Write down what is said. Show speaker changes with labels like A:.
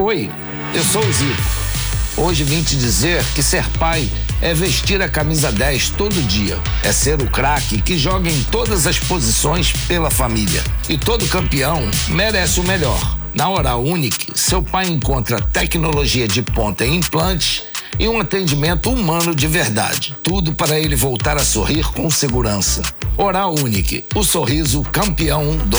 A: Oi, eu sou o Zico. Hoje vim te dizer que ser pai é vestir a camisa 10 todo dia. É ser o craque que joga em todas as posições pela família. E todo campeão merece o melhor. Na Oral Unique, seu pai encontra tecnologia de ponta em implantes e um atendimento humano de verdade. Tudo para ele voltar a sorrir com segurança. Oral Unique, o sorriso campeão do